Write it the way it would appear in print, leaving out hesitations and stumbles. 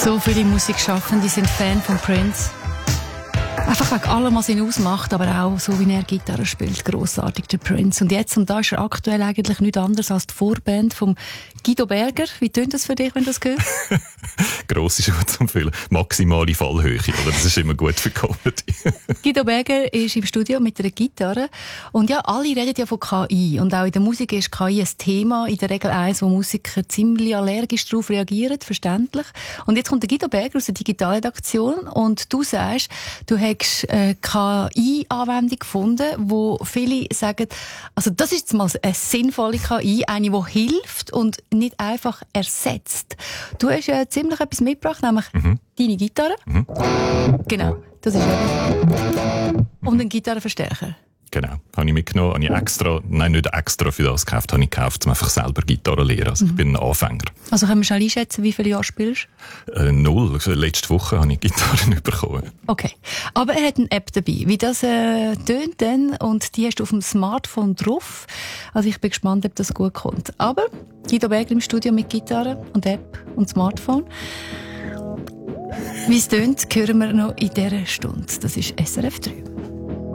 So viele Musikschaffende sind Fan von Prince. Einfach wegen allem, was ihn ausmacht, aber auch so, wie er Gitarre spielt. Grossartig, der Prince. Und jetzt, und da ist er aktuell eigentlich nichts anderes als die Vorband vom Guido Berger. Wie tönt das für dich, wenn du das hörst? Grosse Schuhe zum Füllen. Maximale Fallhöhe, oder? Das ist immer gut für Comedy. Guido Berger ist im Studio mit einer Gitarre. Und ja, alle reden ja von KI. Und auch in der Musik ist KI ein Thema. In der Regel eins, wo Musiker ziemlich allergisch darauf reagieren, verständlich. Und jetzt kommt der Guido Berger aus der Digitalredaktion und du sagst, du hast eine KI-Anwendung gefunden, wo viele sagen, also das ist jetzt mal eine sinnvolle KI, eine, die hilft und nicht einfach ersetzt. Du hast ja ziemlich etwas mitgebracht, nämlich deine Gitarre. Genau, das ist etwas. Und einen Gitarrenverstärker. Genau, habe ich mitgenommen, habe ich extra, nein, nicht extra für das gekauft, habe ich gekauft, um einfach selber Gitarre zu lernen. Also ich bin ein Anfänger. Also können wir schon einschätzen, wie viele Jahre spielst du? 0. Also letzte Woche habe ich Gitarre bekommen. Okay, aber er hat eine App dabei. Wie das tönt dann, und die hast du auf dem Smartphone drauf. Also ich bin gespannt, ob das gut kommt. Aber Guido Berger im Studio mit Gitarre und App und Smartphone. Wie es tönt, hören wir noch in dieser Stunde. Das ist SRF 3.